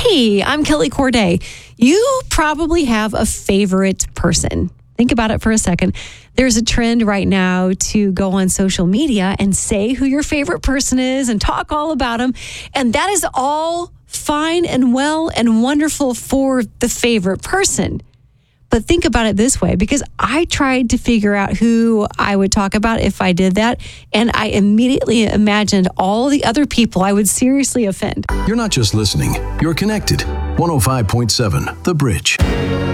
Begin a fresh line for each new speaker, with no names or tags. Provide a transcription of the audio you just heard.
Hey, I'm Kelly Corday. You probably have a favorite person. Think about it for a second. There's a trend right now to go on social media and say who your favorite person is and talk all about them. And that is all fine and well and wonderful for the favorite person. But think about it this way, because I tried to figure out who I would talk about if I did that, and I immediately imagined all the other people I would seriously offend.
You're not just listening, you're connected. 105.7 The Bridge.